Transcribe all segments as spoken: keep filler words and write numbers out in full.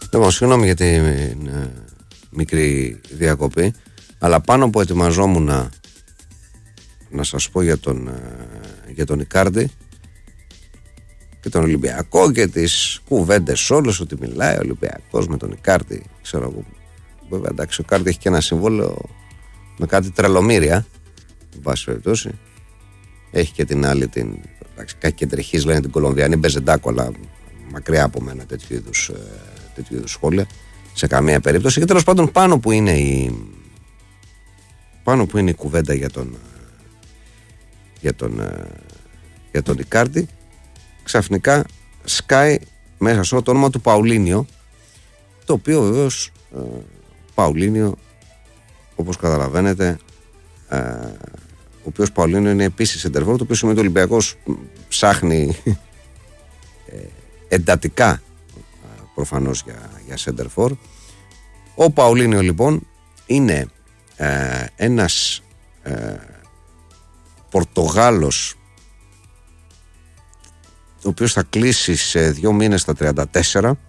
Λοιπόν, συγγνώμη για την ε, μικρή διακοπή, αλλά πάνω που ετοιμαζόμουν να, να σας πω για τον, ε, για τον Ικάρντι και τον Ολυμπιακό και τις κουβέντες όλες, ότι μιλάει ο Ολυμπιακός με τον Ικάρντι, ξέρω εγώ. Βέβαια, εντάξει, ο Ικάρντι έχει και ένα συμβόλαιο με κάτι τρελομύρια, εν πάση περιπτώσει. Έχει και την άλλη, την κακεντρεχής, λένε την Κολομβιανή Μπεζεντάκο, αλλά μακριά από μένα τέτοιου είδους, τέτοιου είδους σχόλια σε καμία περίπτωση. Και τέλος πάντων, πάνω που είναι η, πάνω που είναι η κουβέντα για τον, για τον, για τον Ικάρντι, ξαφνικά σκάει μέσα στο το όνομα του Παουλίνιο, το οποίο βεβαίως ε, Παουλίνιο, όπως καταλαβαίνετε, ε, ο οποίος Παουλίνιο είναι επίσης σεντερφόρ, το οποίο σημαίνει ότι ο Ολυμπιακός ψάχνει ε, εντατικά προφανώς για, για σεντερφόρ. Ο Παουλίνιο λοιπόν είναι ε, ένας ε, Πορτογάλος, ο οποίος θα κλείσει σε δύο μήνες στα τριάντα τέσσερα,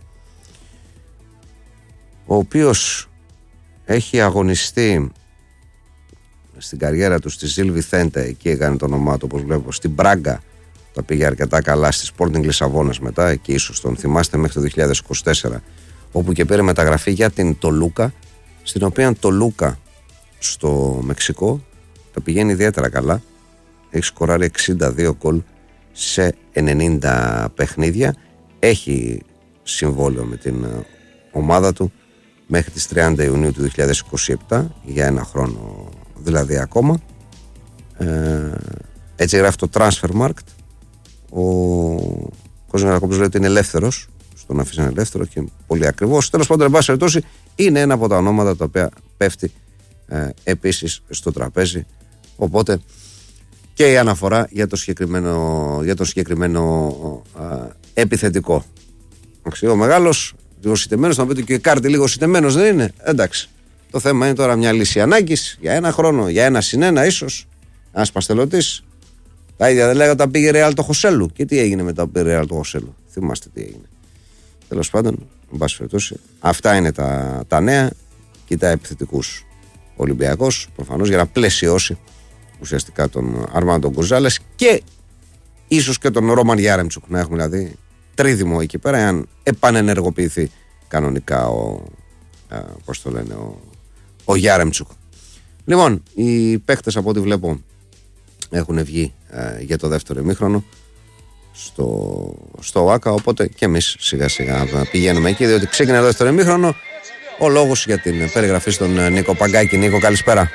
ο οποίος έχει αγωνιστεί στην καριέρα του στη Ζιλ Βιθέντε, εκεί έκανε το όνομά του, όπως βλέπω, στην Μπράγκα τα πήγε αρκετά καλά, στη Sporting Λισαβόνας μετά, εκεί ίσως τον θυμάστε, μέχρι το δύο χιλιάδες είκοσι τέσσερα, όπου και πήρε μεταγραφή για την Τολούκα, στην οποία Τολούκα στο Μεξικό τα πηγαίνει ιδιαίτερα καλά, έχει σκοράρει εξήντα δύο γκολ σε ενενήντα παιχνίδια, έχει συμβόλαιο με την ομάδα του μέχρι τις τριάντα Ιουνίου του δύο χιλιάδες είκοσι επτά, για ένα χρόνο δηλαδή ακόμα. Ε, έτσι γράφει το Transfermarkt. Ο Κώστας Νερακόπουλος λέει ότι είναι ελεύθερος, στον αφήσει ελεύθερο και πολύ ακριβώς. Τέλος πάντων, εν πάση περιπτώσει, είναι ένα από τα ονόματα τα οποία πέφτει ε, επίσης στο τραπέζι. Οπότε και η αναφορά για το συγκεκριμένο, για το συγκεκριμένο ε, επιθετικό. Ο μεγάλος, λίγο σιτεμένος, θα πείτε και ο Ικάρντι λίγο σιτεμένος, δεν είναι? Εντάξει. Το θέμα είναι τώρα μια λύση ανάγκης για ένα χρόνο, για ένα συν ένα ίσως. Ένας παστελωτής. Τα ίδια δεν λέγανε όταν πήγε Ρεάλ το Χωσέλου. Και τι έγινε μετά που πήγε Ρεάλ το Χωσέλου? Θυμάστε τι έγινε. Τέλος πάντων, εν πάση περιπτώσει, αυτά είναι τα, τα νέα. Κοιτάει επιθετικούς Ολυμπιακός, προφανώς για να πλαισιώσει ουσιαστικά τον Αρμάντο Γκονζάλες και ίσως και τον Ρόμαν Γιάρεμτσουκ. Να έχουμε δηλαδή τρίδημο εκεί πέρα, εάν επανενεργοποιηθεί κανονικά ο, α, πώς το λένε, ο, ο Γιάρεμτσουκ. Λοιπόν, οι παίκτες από ό,τι βλέπω έχουν βγει α, για το δεύτερο ημίχρονο στο, στο ΟΑΚΑ, οπότε και εμείς σιγά σιγά πηγαίνουμε εκεί, διότι ξεκινάει το δεύτερο ημίχρονο. Ο λόγος για την περιγραφή στον Νίκο Παγκάκη. Νίκο, καλησπέρα.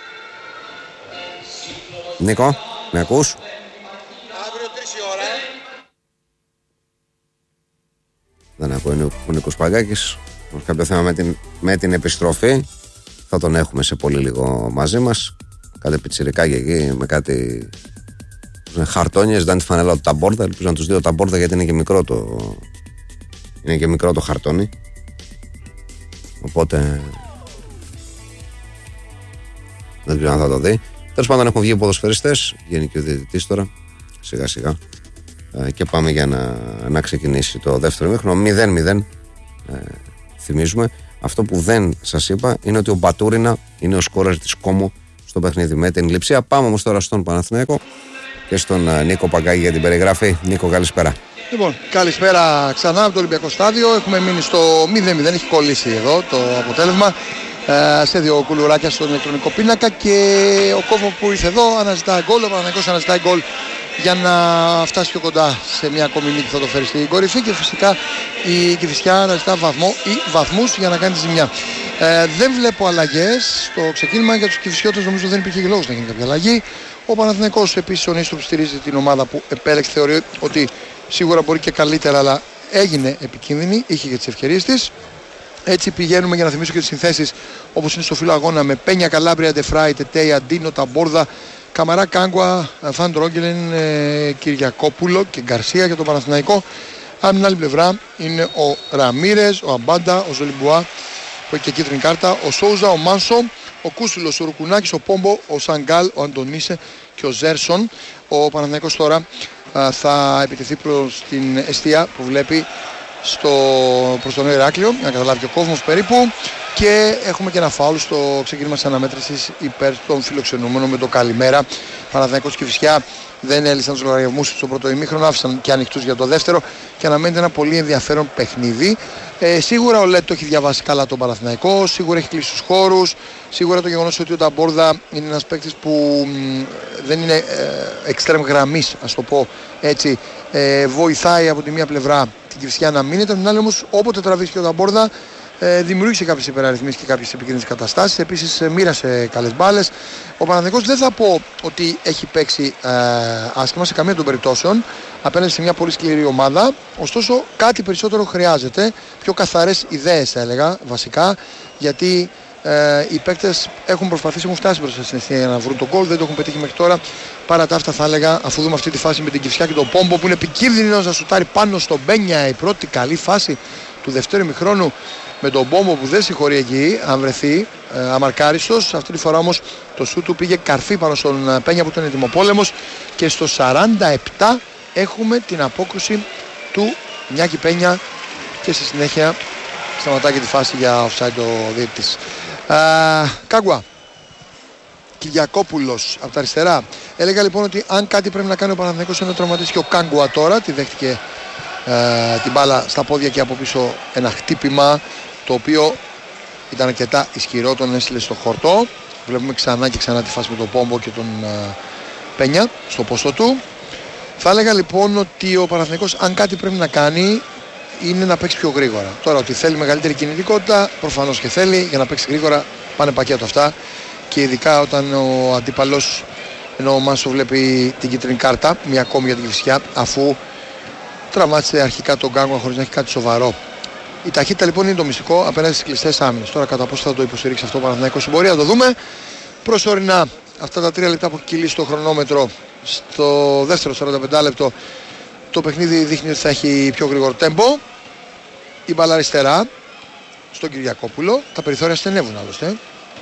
Νίκο, με ακούς? Αύριο τρεις η ώρα. Δεν ακούει ο Νίκος Παγκάκης. Κάποιο θέμα με την, με την επιστροφή. Θα τον έχουμε σε πολύ λίγο μαζί μας. Κάτι πιτσιρικάκι εκεί με κάτι χαρτόνιες. Δεν τη φανέλα του Ταμπόρδα. Ελπίζω να τους δει ο Ταμπόρδα, γιατί είναι και μικρό το, είναι και μικρό το χαρτόνι. Οπότε δεν ξέρω αν θα το δει. Τέλος πάντων, έχουν βγει ποδοσφαιριστές, βγαίνει και ο διαιτητής τώρα σιγά σιγά, ε, και πάμε για να, να ξεκινήσει το δεύτερο ημίχρονο. μηδέν μηδέν, ε, θυμίζουμε. Αυτό που δεν σας είπα είναι ότι ο Μπατούρινα είναι ο σκόρερ της Κόμο στο παιχνίδι με την Λειψία. Πάμε όμως τώρα στον Παναθηναϊκό και στον uh, Νίκο Παγκάκη για την περιγραφή. Νίκο, καλησπέρα. Λοιπόν, καλησπέρα ξανά από το Ολυμπιακό Στάδιο. Έχουμε μείνει στο μηδέν μηδέν, έχει κολλήσει εδώ το αποτέλεσμα, ε, σε δύο κουλουράκια στον ηλεκτρονικό πίνακα, και ο Κόβο που ήρθε εδώ αναζητάει γκολ, ο Παναθηναϊκός αναζητάει γκολ για να φτάσει πιο κοντά σε μια ακόμη νίκη, θα το φέρει στην κορυφή, και φυσικά η Κηφισιά αναζητά βαθμό ή βαθμούς για να κάνει τη ζημιά. Ε, δεν βλέπω αλλαγές στο ξεκίνημα για τους Κηφισιώτες, νομίζω δεν υπήρχε λόγος να γίνει κάποια αλλαγή. Ο Παναθηναϊκός επίσης, ο Νίστο, που στηρίζει την ομάδα που επέλεξε, θεωρεί ότι σίγουρα μπορεί και καλύτερα, αλλά έγινε επικίνδυνη, είχε και τις ευκαιρίες της. Έτσι πηγαίνουμε, για να θυμίσω και τις συνθέσεις όπως είναι στο φύλλο αγώνα, με Πένια, Καλάμπρια, Ντεφράι, Τετέι, Αντίνο, Ταμπόρδα, Καμαρά, Κάγκουα, Φαν Τρόγγελεν, ε, Κυριακόπουλο και Γκαρσία για τον Παναθηναϊκό. Από την άλλη πλευρά είναι ο Ραμίρες, ο Αμπάντα, ο Ζολιμπουά που έχει και κίτρινη κάρτα, ο Σόουζα, ο Μάνσο, ο Κούσουλος, ο Ρουκουνάκης, ο Πόμπο, ο Σαγκάλ, ο Αντωνίσε και ο Ζέρσον. Ο Παναθηναϊκός τώρα α, θα επιτεθεί προς την εστία που βλέπει στο, προς τον Ηράκλειο, να καταλάβει και ο κόσμος περίπου. Και έχουμε και ένα φάουλ στο ξεκίνημα της αναμέτρησης υπέρ των φιλοξενούμενων με το καλημέρα. Παναθηναϊκός και Κηφισιά δεν έλυσαν τους λογαριασμούς στο πρώτο ημίχρονο, άφησαν και ανοιχτούς για το δεύτερο και αναμένεται ένα πολύ ενδιαφέρον παιχνίδι. Ε, σίγουρα ο Λέτο έχει διαβάσει καλά τον Παναθηναϊκό, σίγουρα έχει κλείσει τους χώρους, σίγουρα το γεγονός ότι ο Ταμπόρδα είναι ένας παίκτης που μ, δεν είναι εξτρέμ γραμμής, ας το πω έτσι, ε, βοηθάει από τη μία πλευρά την Κηφισιά να μείνει, από την άλλη όμως όποτε τραβήθηκε ο Ταμπόρδα ε, δημιούργησε κάποιες υπεραριθμίσεις και κάποιες επικίνδυνες καταστάσεις, επίσης ε, μοίρασε καλές μπάλες. Ο Παναθηναϊκός δεν θα πω ότι έχει παίξει ε, άσχημα σε καμία των περιπτώσεων απέναντι σε μια πολύ σκληρή ομάδα, ωστόσο κάτι περισσότερο χρειάζεται, πιο καθαρές ιδέες έλεγα βασικά, γιατί ε, οι παίκτες έχουν προσπαθήσει, έχουν φτάσει μπροστά στην ευθεία για να βρουν τον γκολ, δεν το έχουν πετύχει μέχρι τώρα. Παρά τα αυτά θα έλεγα, αφού δούμε αυτή τη φάση με την Κηφισιά και τον Πόμπο που είναι επικίνδυνος να σουτάρει πάνω στον Μπένια, η πρώτη καλή φάση του δεύτερου ημιχρόνου με τον Πόμπο που δεν συγχωρεί εκεί, αν βρεθεί ε, αμαρκάριστος. Αυτή τη φορά όμως το σούτ του πήγε καρφί πάνω στον Πένια που ήταν ετοιμοπόλεμος και στο σαράντα επτά έχουμε την απόκρουση του Νιάκη Πένια και στη συνέχεια σταματάει και τη φάση για offside ο διαιτητής. Κάγκουα, Κυριακόπουλος από τα αριστερά. Έλεγα λοιπόν ότι αν κάτι πρέπει να κάνει ο Παναθηναϊκός είναι να τραυματίσει και ο Κάγκουα τώρα. Τη δέχτηκε ε, την μπάλα στα πόδια και από πίσω ένα χτύπημα το οποίο ήταν αρκετά ισχυρό, τον έστειλε στο χορτό. Βλέπουμε ξανά και ξανά τη φάση με τον Πόμπο και τον ε, Πένια στο ποσό του. Θα έλεγα λοιπόν ότι ο Παναθηναϊκός αν κάτι πρέπει να κάνει είναι να παίξει πιο γρήγορα. Τώρα ότι θέλει μεγαλύτερη κινητικότητα, προφανώς και θέλει, για να παίξει γρήγορα πάνε πακέτο αυτά. Και ειδικά όταν ο αντίπαλος, ενώ ο Μάσο βλέπει την κίτρινη κάρτα, μία ακόμη για την Κηφισιά, αφού τραυμάτισε αρχικά τον Κάγκουα χωρίς να έχει κάτι σοβαρό. Η ταχύτητα λοιπόν είναι το μυστικό απέναντι στις κλειστές άμυνες. Τώρα κατά πόσο θα το υποστηρίξει αυτό ο Παναθηναϊκός μπορεί να το δούμε. Προσωρινά αυτά τα τρία λεπτά που έχει κυλήσει το χρονόμετρο στο δεύτερο σαράντα πέντε λεπτό το παιχνίδι δείχνει ότι θα έχει πιο γρήγορο τέμπο. Η μπάλα αριστερά στον Κυριακόπουλο. Τα περιθώρια στενεύουν άλλωστε.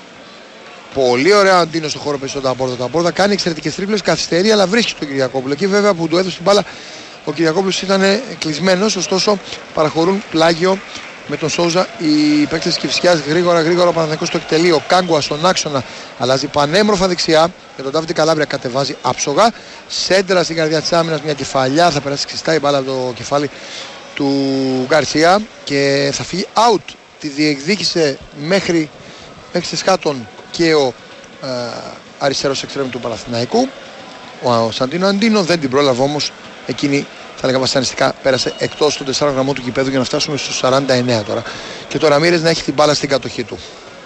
Πολύ ωραία Αντίνο στο χώρο πέσει στον Ταμπόρδα. Τα Ταμπόρδα κάνει εξαιρετικές τρίπλες, καθυστερεί αλλά βρίσκει τον Κυριακόπουλο. Εκεί βέβαια που του έδωσε την μπάλα ο Κυριακόπουλος ήταν κλεισμένος, ωστόσο παραχωρούν πλάγιο με τον Σόουζα οι παίκτες της Κηφισιάς. Γρήγορα γρήγορα ο Παναθηναϊκός στο εκτελεί. Ο Κάγκουα στον άξονα αλλάζει πανέμορφα δεξιά και τον Ντάβιντι Καλάβρια κατεβάζει άψογα. Σέντρα στην καρδιά της άμυνας, μια κεφαλιά, θα περάσει ξιστά η μπάλα από το κεφάλι του Γκαρσία και θα φύγει out. Τη διεκδίκησε μέχρι, μέχρι σε σκάτων και ο ε, αριστερός εξτρέμ του Παναθηναϊκού, ο, ο Σαντίνο Αντίνο, δεν την πρόλαβε όμως εκείνη. Θα λέγαμε βασανιστικά πέρασε εκτός των τεσσάρων γραμμών του γηπέδου για να φτάσουμε στους σαράντα εννέα τώρα. Και το Ραμίρες να έχει την μπάλα στην κατοχή του.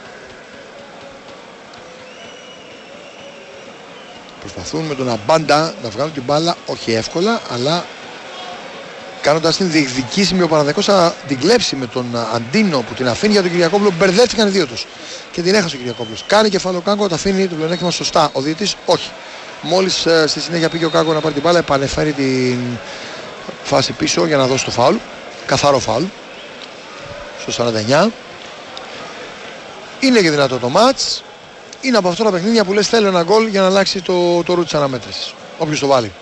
Προσπαθούν με τον Αμπάντα να βγάλουν την μπάλα, όχι εύκολα, αλλά κάνοντας την διεκδικήσιμη ο Παναθηναϊκός να την κλέψει με τον Αντίνο που την αφήνει για τον Κυριακόπουλο. Μπερδεύτηκαν οι δύο τους και την έχασε ο Κυριακόπουλος. Κάνει κεφάλαιο Κάγκο, τα αφήνει το πλεονέκτημα σωστά. Ο διαιτητής όχι. Μόλις ε, στη συνέχεια πήγε ο Κάγκο να πάρει την μπάλα, επανεφέρει την φάση πίσω για να δώσει το φάουλ. Καθαρό φάουλ στο σαράντα εννέα. Είναι και δυνατό το μάτς. Είναι από αυτά τα παιχνίδια που λες θέλω ένα γκολ για να αλλάξει το, το ρου της αναμέτρησης. Όποιος το βάλει.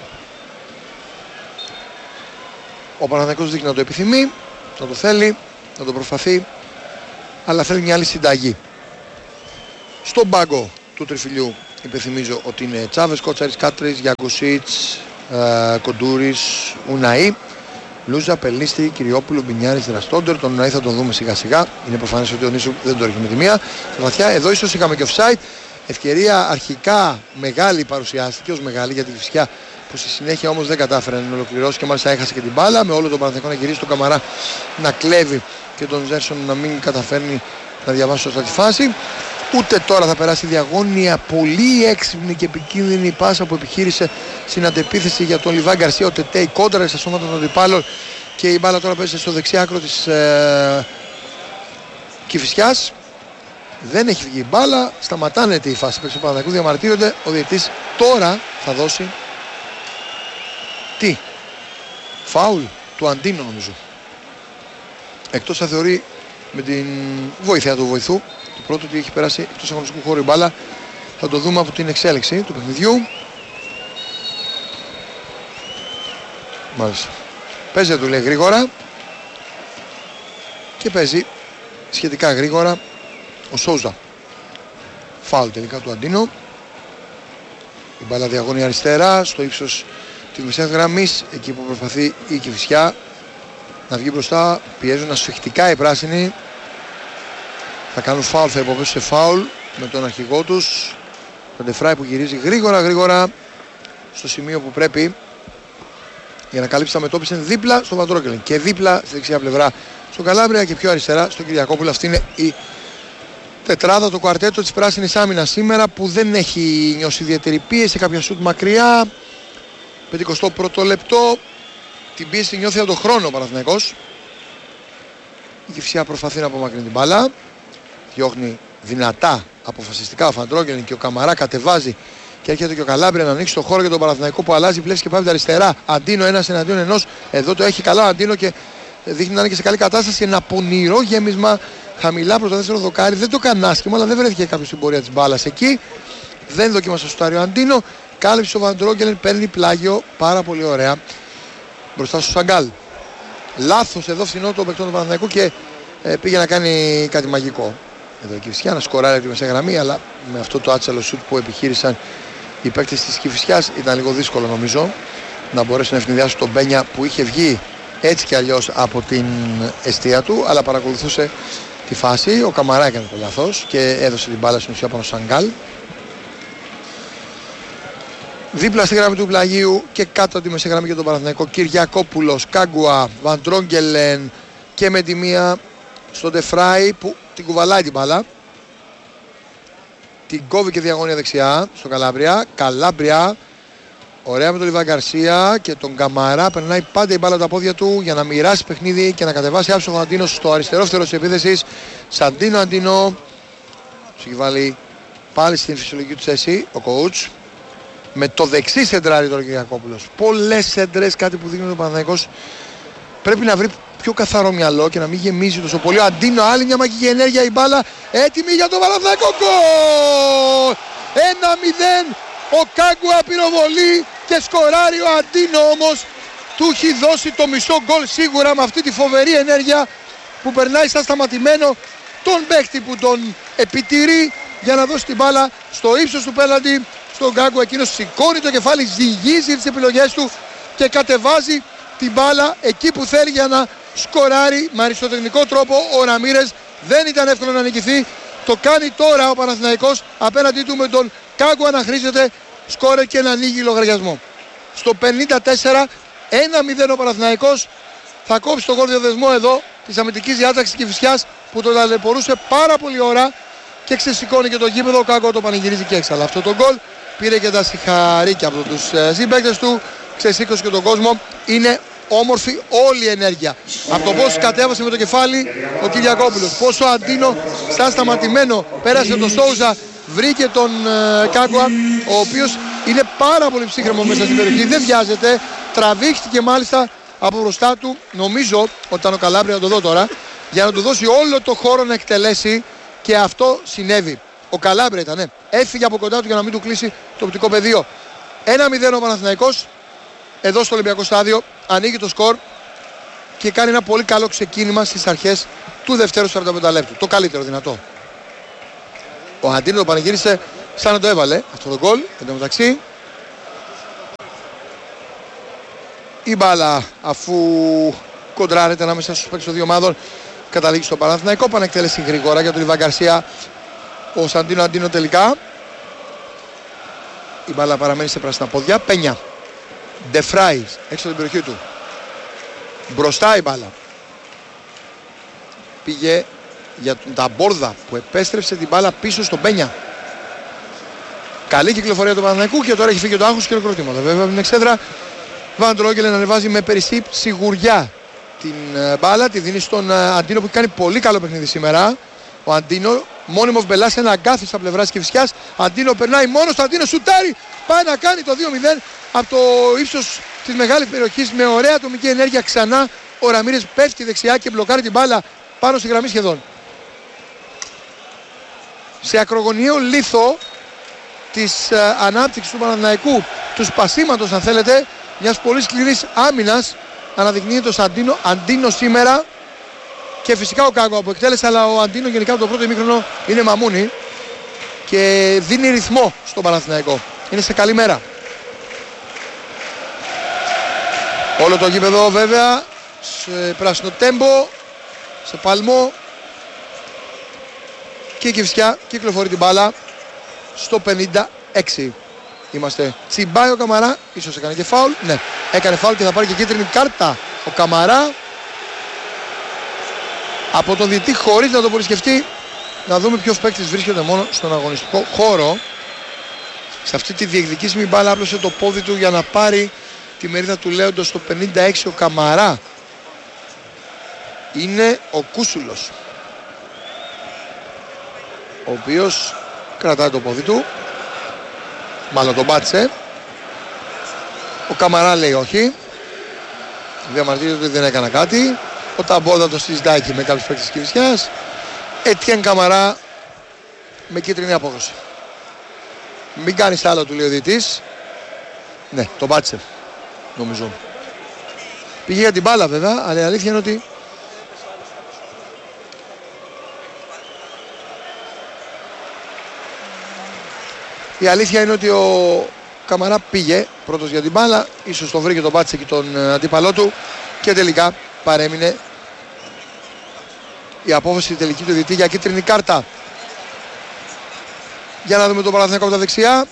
Ο Παναθηναϊκός δείχνει να το επιθυμεί, να το θέλει, να το προσπαθεί, αλλά θέλει μια άλλη συνταγή. Στον πάγκο του τριφυλιού υπενθυμίζω ότι είναι Τσάβες, Κότσαρης, Κάτρης, Γιαγκουσίτς, ε, Κοντούρης, Ουναή, Λούζα, Πελίστη, Κυριόπουλο, Μπινιάρης, Δραστόντερ. Τον Ουναή θα τον δούμε σιγά σιγά. Είναι προφανές ότι ο Νίσου δεν το ρίχνει με τη μία. Στα βαθιά, εδώ ίσως είχαμε και offside. Ευκαιρία αρχικά μεγάλη παρουσιάστηκε ως μεγάλη για τη Κηφισιά, που στη συνέχεια όμως δεν κατάφερε να ολοκληρώσει και μάλιστα έχασε και την μπάλα. Με όλο τον Παναθηναϊκό να γυρίσει τον Καμαρά να κλέβει και τον Ζέρσον να μην καταφέρνει να διαβάσει σωστά τη φάση. Ούτε τώρα θα περάσει διαγώνια. Πολύ έξυπνη και επικίνδυνη πάσα που επιχείρησε στην αντεπίθεση για τον Λιβάη Γκαρσία. Ο Τετέι κόντρα στα σώματα των αντιπάλων και η μπάλα τώρα παίζει στο δεξί άκρο της ε, Κηφισιάς. Δεν έχει βγει η μπάλα. Σταματάνε τη φάση του Παναθηναϊκού. Διαμαρτύρονται. Ο διαιτητής τώρα θα δώσει. Τι, φάουλ του Αντίνο νομίζω. Εκτός θα θεωρεί με την βοήθεια του βοηθού το πρώτο ότι έχει περάσει εκτός αγωνιστικού χώρου η μπάλα. Θα το δούμε από την εξέλιξη του παιχνιδιού. Μάλιστα. Παίζεται του λέει γρήγορα. και παίζει σχετικά γρήγορα ο Σόουζα. Φάουλ τελικά του Αντίνο. Η μπάλα διαγώνει αριστερά στο ύψος της μεσαίας γραμμής, εκεί που προσπαθεί η Κηφισιά να βγει μπροστά. Πιέζουν ασφιχτικά οι πράσινοι. Θα κάνουν φάουλ, θα υποπέσουν σε φάουλ με τον αρχηγό τους, τον Ντεφράι, που γυρίζει γρήγορα γρήγορα στο σημείο που πρέπει για να καλύψει τα μετώπιση δίπλα στο Βαντρόγκελεν και δίπλα στη δεξιά πλευρά στο Καλάμπρια και πιο αριστερά στον Κυριακόπουλο. Αυτή είναι η τετράδα, το κουαρτέτο της πράσινης άμυνας σήμερα, που δεν έχει νιώσει ιδιαίτερη πίεση, κάποια σουτ μακριά. πενηκοστό πρώτο λεπτό, την πίεση νιώθει από τον χρόνο ο Παναθηναϊκός. Η Κηφισιά προσπαθεί να απομακρύνει την μπάλα, διώχνει δυνατά, αποφασιστικά ο Βαντρόγκελεν και ο Καμαρά κατεβάζει και έρχεται και ο Καλάμπρια να ανοίξει το χώρο για τον Παναθηναϊκό, που αλλάζει πλέον και πάει αριστερά. Αντίνο ένας εναντίον ενός. Εδώ το έχει καλά ο Αντίνο και δείχνει να είναι και σε καλή κατάσταση. Ένα πονηρό γέμισμα χαμηλά προς το δεύτερο δοκάρι. Δεν το κάνει άσχημα, αλλά δεν βρέθηκε κάποιο στην πορεία της μπάλας εκεί. Δεν δοκίμασε στο σουτάρι ο Αντίνο. Κάλυψε ο Βαντρόγκελεν, παίρνει πλάγιο πάρα πολύ ωραία μπροστά στο Σαγκάλ. Λάθος εδώ φθηνό το παικτών του Παναθηναϊκού και ε, πήγε να κάνει κάτι μαγικό. Εδώ η Κηφισιά να σκοράρει τη μεσαία γραμμή, αλλά με αυτό το άτσαλο σουτ που επιχείρησαν οι παίκτες της Κηφισιάς ήταν λίγο δύσκολο νομίζω να μπορέσει να ευνηδιάσει τον Μπένια, που είχε βγει έτσι κι αλλιώς από την εστία του, αλλά παρακολουθούσε τη φάση. Ο Καμαρά έκανε το λάθος και έδωσε την μπάλα στην ουσία πάνω στο Σαγκάλ. Δίπλα στη γραμμή του πλαγίου και κάτω από τη μεσαία γραμμή για τον Παναθηναϊκό, Κυριακόπουλος, Κάγκουα, Βαντρόγκελεν και με τη μία στον Ντεφράι που την κουβαλάει την μπάλα. Την κόβει και διαγώνια δεξιά στο Καλάμπρια. Καλάμπρια, ωραία με τον Λιβάν Γκαρσία και τον Καμαρά. Περνάει πάντα η μπάλα από τα πόδια του για να μοιράσει παιχνίδι και να κατεβάσει άψογο ο Αντίνο στο αριστερό φτερό της επίθεσης. Σαντίνο Αντίνο. Του έχει βάλει πάλι στην φυσιολογική του θέση ο coach. Με το δεξί σεντράρι τώρα ο Κυριακόπουλος. Πολλές σεντρές, κάτι που δείχνει ο Παναθηναϊκός. Πρέπει να βρει πιο καθαρό μυαλό και να μην γεμίζει τόσο πολύ. Αντίνο, άλλη μια μαγική ενέργεια, η μπάλα έτοιμη για το Παναθηναϊκό. Γκολ! ένα μηδέν. Ο Κάγκουα πυροβολεί και σκοράρει. Ο Αντίνο όμως του έχει δώσει το μισό γκολ σίγουρα με αυτή τη φοβερή ενέργεια που περνάει σαν σταματημένο τον παίχτη που τον επιτηρεί για να δώσει την μπάλα στο ύψος του πέναλτι στον Κάγκουα. Εκείνος σηκώνει το κεφάλι, ζυγίζει τις επιλογές του και κατεβάζει την μπάλα εκεί που θέλει για να σκοράρει με αριστοτεχνικό τρόπο. Ο Ραμίρες δεν ήταν εύκολο να νικηθεί. Το κάνει τώρα ο Παναθηναϊκός απέναντί του με τον Κάγκουα να χρήζεται σκόρε και να ανοίγει λογαριασμό. Στο πενήντα τέσσερα ένα μηδέν ο Παναθηναϊκός θα κόψει τον γκολ διαδεσμό εδώ της αμυντικής διάταξης της Κηφισιάς που τον ταλαιπωρούσε πάρα πολύ ώρα και ξεσηκώνει και το γήπεδο. Ο Κάγκουα το πανηγυρίζει και έξαλα. Αυτό το γκολ πήρε και τα συγχαρήκια από τους συμπαίκτες του, ξεσήκωσε και τον κόσμο. Είναι όμορφη όλη η ενέργεια. Από το πώς κατέβασε με το κεφάλι ο Κυριακόπουλος, πόσο Αντίνο στα σταματημένο πέρασε τον Σόουζα, βρήκε τον ε, Κάγκουα, ο οποίος είναι πάρα πολύ ψύχρεμο μέσα στην περιοχή, δεν βιάζεται, τραβήχτηκε μάλιστα από μπροστά του, νομίζω ότι ήταν ο Καλάμπρια, να το δω τώρα, για να του δώσει όλο το χώρο να εκτελέσει και αυτό συνέβη. Ο Καλάμπρια ήταν, ναι. Έφυγε από κοντά του για να μην του κλείσει το οπτικό πεδίο. ένα μηδέν ο Παναθηναϊκός εδώ στο Ολυμπιακό Στάδιο, ανοίγει το σκορ και κάνει ένα πολύ καλό ξεκίνημα στις αρχές του δευτέρου σαράντα πέντε λεπτού. Το καλύτερο δυνατό. Ο Αντίνο το πανηγύρισε σαν να το έβαλε αυτό το γκολ. Εν τω μεταξύ η μπάλα, αφού κοντράρεται ανάμεσα στους παίκτες των δύο ομάδων, καταλήγει στο Παναθηναϊκό. Πανεκτέλεση γρήγορα για τον Λιβάν Γκαρσία. Ο Σαντίνο Αντίνο τελικά. Η μπάλα παραμένει σε πράσινα πόδια. Πένια. Ντεφράι έξω από την περιοχή του. Μπροστά η μπάλα. Πήγε για τα Μπόρδα που επέστρεψε την μπάλα πίσω στον Πένια. Καλή κυκλοφορία του Παναθηναϊκού και τώρα έχει φύγει το άγχος και χειροκροτήματα. Βέβαια από την εξέδρα Βαντρόγκελεν ανεβάζει με περισσή σιγουριά την μπάλα. Τη δίνει στον Αντίνο που έχει κάνει πολύ καλό παιχνίδι σήμερα. Ο Αντίνο, μόνιμος μπελάς, ένα αγκάθι στα πλευρά της Κηφισιάς. Αντίνο περνάει μόνος του, Αντίνο σουτάρει. Πάει να κάνει το δύο μηδέν από το ύψος της μεγάλης περιοχής με ωραία ατομική ενέργεια. Ξανά ο Ραμίρες πέφτει δεξιά και μπλοκάρει την μπάλα πάνω στη γραμμή σχεδόν. Σε ακρογωνιαίο λίθο της ε, ανάπτυξης του Παναθηναϊκού, του σπασίματος αν θέλετε, μιας πολύ σκληρής άμυνας, αναδεικνύεται ο Αντίνο. Αντίνο σήμερα Και φυσικά ο Κάγκουα που εκτέλεσε, αλλά ο Αντίνο γενικά το πρώτο ημίχρονο είναι μαμούνι και δίνει ρυθμό στον Παναθηναϊκό. Είναι σε καλή μέρα. Όλο το γήπεδο βέβαια σε πράσινο τέμπο, σε παλμό, και η Κηφισιά κυκλοφορεί την μπάλα στο πενήντα έξι. Είμαστε. Τσιμπάει ο Καμαρά, ίσως έκανε και φάουλ. Ναι, έκανε φάουλ και θα πάρει και κίτρινη κάρτα ο Καμαρά από τον διαιτητή χωρίς να το μπορεί σκεφτεί. Να δούμε ποιος παίκτης βρίσκεται μόνο στον αγωνιστικό χώρο. Σε αυτή τη διεκδικήσιμη μπάλα άπλωσε το πόδι του για να πάρει τη μερίδα του λέοντος στο πενήντα έξι ο Καμαρά. Είναι ο Κούσουλος, ο οποίος κρατάει το πόδι του, μάλλον τον πάτησε. Ο Καμαρά λέει όχι, διαμαρτύρεται ότι δεν έκανα κάτι. Ο Ταμπόδα το συζητάει και με κάποιους παίκτες της Κηφισιάς. Ετιέν Καμαρά με κίτρινη απόδοση. Μην κάνεις άλλο, του λέει ο διαιτής. Ναι, τον πάτησε νομίζω. Πήγε για την μπάλα βέβαια, αλλά η αλήθεια είναι ότι η αλήθεια είναι ότι ο Καμαρά πήγε πρώτος για την μπάλα, ίσως τον βρήκε, τον πάτησε και τον αντίπαλό του και τελικά παρέμεινε η απόφαση τελική του διαιτητή για κίτρινη κάρτα. Για να δούμε τον Παναθηναϊκό από τα δεξιά.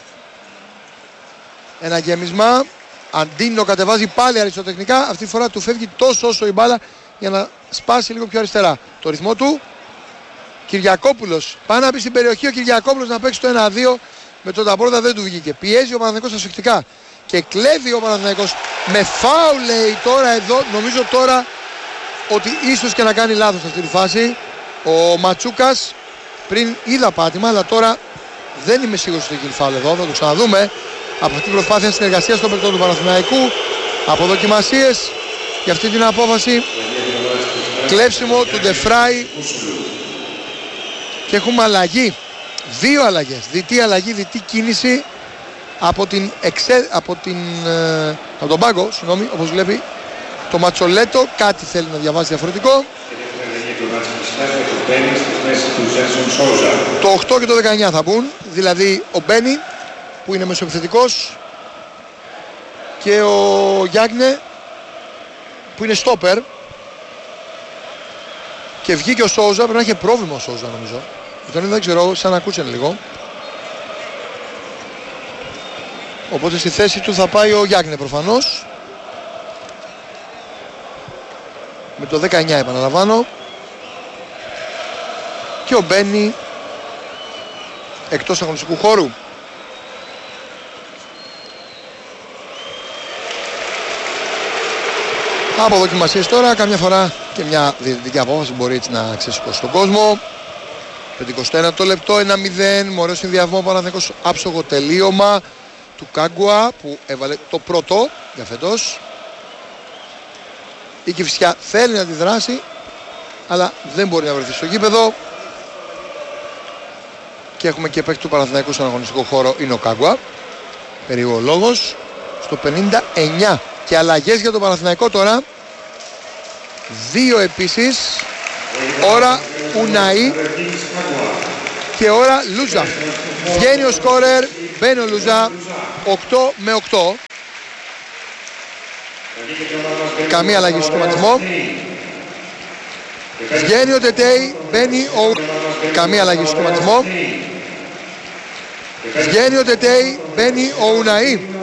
Ένα γέμισμα. Αντίνο κατεβάζει πάλι αριστοτεχνικά. Αυτή τη φορά του φεύγει τόσο όσο η μπάλα για να σπάσει λίγο πιο αριστερά το ρυθμό του. Κυριακόπουλος. Πάει να μπει στην περιοχή ο Κυριακόπουλος να παίξει το ένα δύο. Με τον Ταμπόρδα δεν του βγήκε. Πιέζει ο Παναθηναϊκός ασφυκτικά. Και κλέβει ο Παναθηναϊκός με φάουλ, λέει τώρα εδώ. Νομίζω τώρα ότι ίσως και να κάνει λάθος σε αυτή τη φάση. Ο Ματσούκας πριν είδα πάτημα, αλλά τώρα δεν είμαι σίγουρος ότι έχει φάουλ εδώ. Θα το ξαναδούμε. Από αυτή την προσπάθεια συνεργασίας των παικτών του Παναθηναϊκού. Αποδοκιμασίες για αυτή την απόφαση. Κλέψιμο του Ντεφράι. Και έχουμε αλλαγή. Δύο αλλαγές. Διτή αλλαγή, διτή κίνηση από, την εξε... από, την... από τον πάγκο, συγγνώμη, όπως βλέπει το Ματσολέτο. Κάτι θέλει να διαβάσει διαφορετικό. Το οκτώ και το δεκαεννιά θα μπουν. Δηλαδή ο Μπένι που είναι μεσοεπιθετικός και ο Γιάγνε που είναι στόπερ. Και βγήκε ο Σόουζα, πρέπει να είχε πρόβλημα ο Σόουζα νομίζω. Τον δεν ξέρω, σαν να ακούσαν λίγο. Οπότε στη θέση του θα πάει ο Γιάγνε προφανώς. Με το δεκαεννιά επαναλαμβάνω. Και ο Μπένι εκτός αγωνιστικού χώρου. Από δοκιμασίες τώρα, καμιά φορά και μια διαιτητική απόφαση μπορεί έτσι να ξεσηκώσει τον κόσμο. πενηκοστό ένατο λεπτό, ένα μηδέν, με ωραίο συνδυασμό, Παναθηναϊκός άψογο τελείωμα του Κάγκουα που έβαλε το πρώτο για φέτος. Η Κηφισιά θέλει να αντιδράσει, αλλά δεν μπορεί να βρεθεί στο γήπεδο. Και έχουμε και παίκτη του Παναθηναϊκού στον αγωνιστικό χώρο, είναι ο Κάγκουα. Περίπου ο λόγος στο πενήντα εννιά. Και αλλαγές για τον Παναθηναϊκό τώρα. Δύο επίσης. Ώρα Ουναή και ώρα Λούζα. Βγαίνει ο σκόρερ, μπαίνει ο Λούζα. οκτώ με οκτώ. Καμία αλλαγή στο σχηματισμό. Βγαίνει ο Τετέι, μπαίνει ο... Καμία αλλαγή στο σχηματισμό. Βγαίνει ο Τετέι, μπαίνει ο Ουναή.